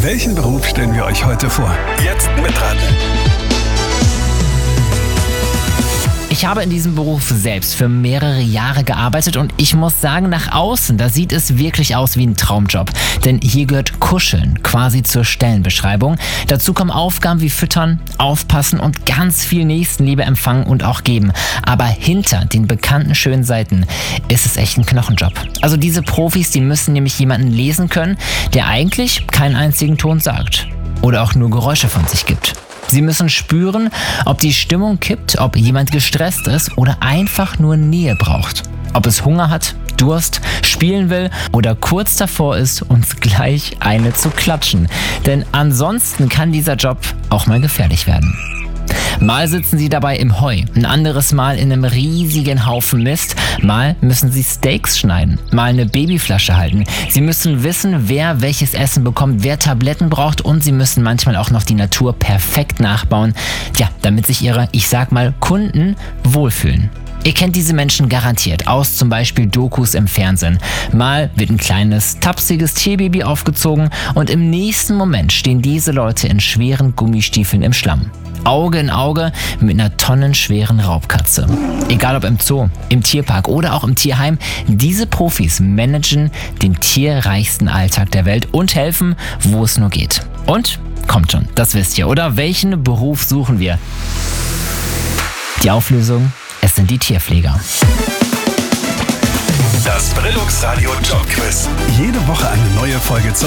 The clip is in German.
Welchen Beruf stellen wir euch heute vor? Jetzt mitraten. Ich habe in diesem Beruf selbst für mehrere Jahre gearbeitet und ich muss sagen, nach außen, da sieht es wirklich aus wie ein Traumjob. Denn hier gehört Kuscheln quasi zur Stellenbeschreibung. Dazu kommen Aufgaben wie Füttern, Aufpassen und ganz viel Nächstenliebe empfangen und auch geben. Aber hinter den bekannten schönen Seiten ist es echt ein Knochenjob. Also diese Profis, die müssen nämlich jemanden lesen können, der eigentlich keinen einzigen Ton sagt. Oder auch nur Geräusche von sich gibt. Sie müssen spüren, ob die Stimmung kippt, ob jemand gestresst ist oder einfach nur Nähe braucht. Ob es Hunger hat, Durst, spielen will oder kurz davor ist, uns gleich eine zu klatschen. Denn ansonsten kann dieser Job auch mal gefährlich werden. Mal sitzen sie dabei im Heu, ein anderes Mal in einem riesigen Haufen Mist, mal müssen sie Steaks schneiden, mal eine Babyflasche halten. Sie müssen wissen, wer welches Essen bekommt, wer Tabletten braucht und sie müssen manchmal auch noch die Natur perfekt nachbauen, damit sich ihre, ich sag mal, Kunden wohlfühlen. Ihr kennt diese Menschen garantiert aus zum Beispiel Dokus im Fernsehen. Mal wird ein kleines, tapsiges Tierbaby aufgezogen und im nächsten Moment stehen diese Leute in schweren Gummistiefeln im Schlamm. Auge in Auge mit einer tonnenschweren Raubkatze. Egal ob im Zoo, im Tierpark oder auch im Tierheim, diese Profis managen den tierreichsten Alltag der Welt und helfen, wo es nur geht. Und, kommt schon, das wisst ihr, oder? Welchen Beruf suchen wir? Die Auflösung? Es sind die Tierpfleger. Das Brillux Radio Jobquiz. Jede Woche eine neue Folge zum